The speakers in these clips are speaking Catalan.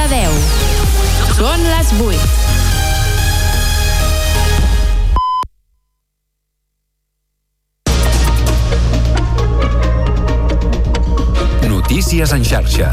Cardedeu. Són les 8. Notícies en xarxa.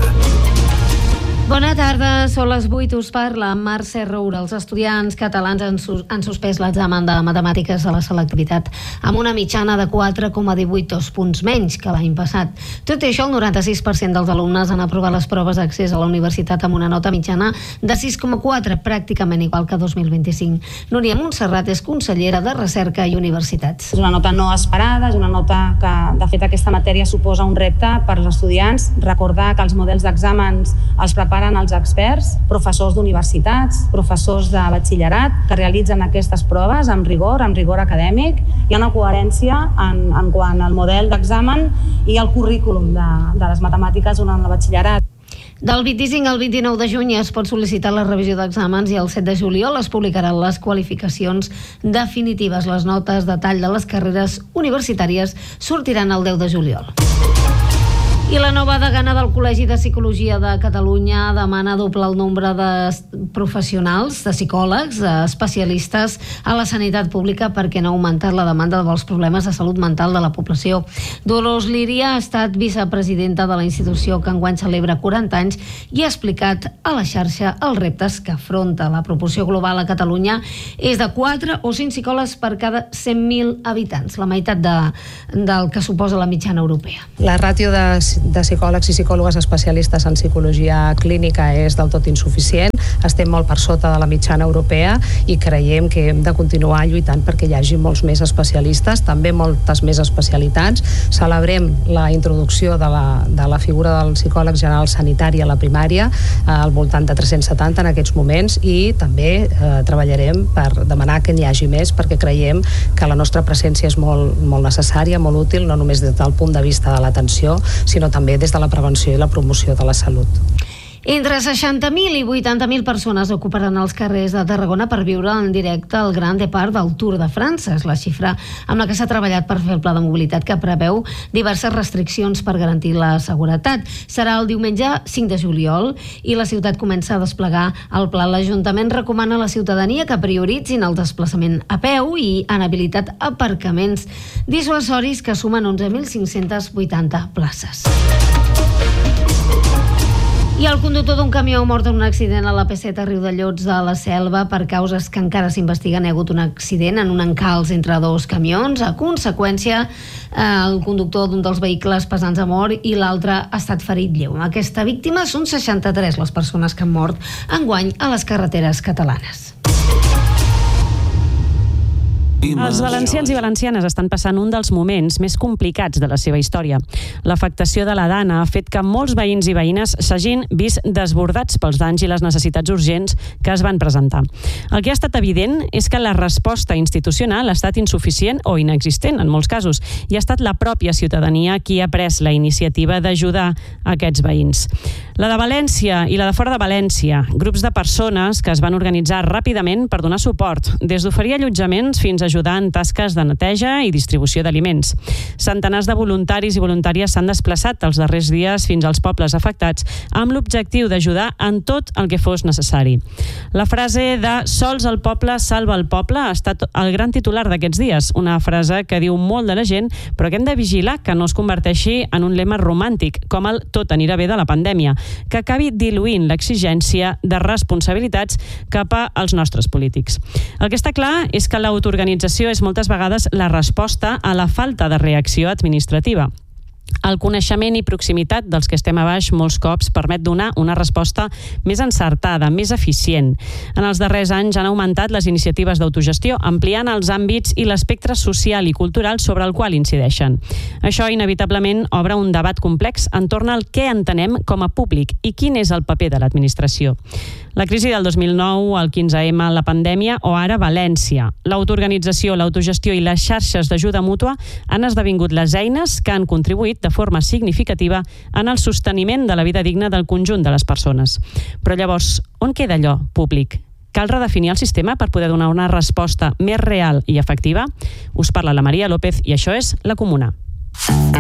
Bona tarda, són les 8, us parla Mercè Roura. Els estudiants catalans han suspès l'examen de matemàtiques de la selectivitat amb una mitjana de 4,18, 2 punts menys que l'any passat. Tot i això, el 96% dels alumnes han aprovat les proves d'accés a la universitat amb una nota mitjana de 6,4, pràcticament igual que 2025. Núria Montserrat és consellera de Recerca i Universitats. És una nota no esperada, és una nota que, de fet, aquesta matèria suposa un repte per als estudiants. Recordar que els models d'exàmens els preparen els experts, professors d'universitats, professors de batxillerat, que realitzen aquestes proves amb rigor acadèmic. Hi ha una coherència en quant al model d'examen i el currículum de les matemàtiques durant el batxillerat. Del 25 al 29 de juny es pot sol·licitar la revisió d'exàmens i el 7 de juliol es publicaran les qualificacions definitives. Les notes de tall de les carreres universitàries sortiran el 10 de juliol. I la nova degana del Col·legi de Psicologia de Catalunya demana doblar el nombre de professionals, de psicòlegs, especialistes a la sanitat pública perquè no ha augmentat la demanda dels problemes de salut mental de la població. Dolors Líria ha estat vicepresidenta de la institució que enguany celebra 40 anys i ha explicat a la xarxa els reptes que afronta. La proporció global a Catalunya és de 4 o 5 psicòlegs per cada 100.000 habitants, la meitat del que suposa la mitjana europea. La ràtio de psicòlegs i psicòlogues especialistes en psicologia clínica és del tot insuficient. Estem molt per sota de la mitjana europea i creiem que hem de continuar lluitant perquè hi hagi molts més especialistes, també moltes més especialitats. Celebrem la introducció de la figura del psicòleg general sanitari a la primària, al voltant de 370 en aquests moments, i també treballarem per demanar que n'hi hagi més perquè creiem que la nostra presència és molt necessària, molt útil, no només des del punt de vista de l'atenció, sinó també des de la prevenció i la promoció de la salut. Entre 60.000 i 80.000 persones ocuparan els carrers de Tarragona per viure en directe el Grand Départ del Tour de França. És la xifra amb la que s'ha treballat per fer el pla de mobilitat que preveu diverses restriccions per garantir la seguretat. Serà el diumenge 5 de juliol i la ciutat comença a desplegar el pla. L'Ajuntament recomana a la ciutadania que prioritzin el desplaçament a peu i han habilitat aparcaments dissuasoris que sumen 11.580 places. I el conductor d'un camió ha mort en un accident a la P7 a Riudellots de la Selva per causes que encara s'investiguen. Hi ha hagut un accident en un encalç entre dos camions. A conseqüència, el conductor d'un dels vehicles pesants ha mort i l'altre ha estat ferit lleu. Aquesta víctima són 63 les persones que han mort enguany a les carreteres catalanes. Els valencians i valencianes estan passant un dels moments més complicats de la seva història. L'afectació de la Dana ha fet que molts veïns i veïnes s'hagin vist desbordats pels danys i les necessitats urgents que es van presentar. El que ha estat evident és que la resposta institucional ha estat insuficient o inexistent en molts casos i ha estat la pròpia ciutadania qui ha pres la iniciativa d'ajudar aquests veïns. La de València i la de fora de València, grups de persones que es van organitzar ràpidament per donar suport, des d'oferir allotjaments fins a ajudar en tasques de neteja i distribució d'aliments. Centenars de voluntaris i voluntàries s'han desplaçat els darrers dies fins als pobles afectats amb l'objectiu d'ajudar en tot el que fos necessari. La frase de "sols el poble salva el poble" ha estat el gran titular d'aquests dies, una frase que diu molt de la gent, però que hem de vigilar que no es converteixi en un lema romàntic, com el "tot anirà bé" de la pandèmia, que acabi diluint l'exigència de responsabilitats cap als nostres polítics. El que està clar és que l'autoorganització és moltes vegades la resposta a la falta de reacció administrativa. El coneixement i proximitat dels que estem a baix molts cops permet donar una resposta més encertada, més eficient. En els darrers anys han augmentat les iniciatives d'autogestió, ampliant els àmbits i l'espectre social i cultural sobre el qual incideixen. Això inevitablement obre un debat complex entorn al què entenem com a públic i quin és el paper de l'administració. La crisi del 2009, el 15M, la pandèmia o ara València. L'autoorganització, l'autogestió i les xarxes d'ajuda mútua han esdevingut les eines que han contribuït de forma significativa en el sosteniment de la vida digna del conjunt de les persones. Però llavors, on queda allò públic? Cal redefinir el sistema per poder donar una resposta més real i efectiva? Us parla la Maria López i això és La Comuna.